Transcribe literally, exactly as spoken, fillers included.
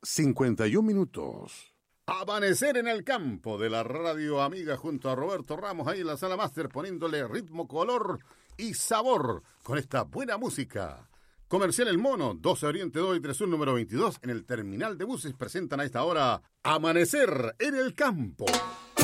cincuenta y un minutos. Amanecer en el campo de la radio amiga junto a Roberto Ramos ahí en la sala máster poniéndole ritmo, color y sabor con esta buena música. Comercial El Mono, doce Oriente dos y tres Sur número veintidós en el terminal de buses presentan a esta hora Amanecer en el campo.